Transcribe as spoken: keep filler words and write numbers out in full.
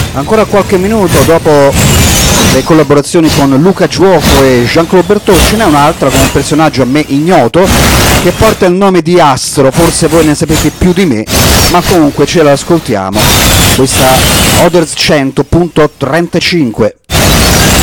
Ancora qualche minuto dopo le collaborazioni con Luca Giuoco e Jean-Claude Bertò ce n'è un'altra con un personaggio a me ignoto che porta il nome di Astro, forse voi ne sapete più di me, ma comunque ce l'ascoltiamo, questa Others cento punto trentacinque.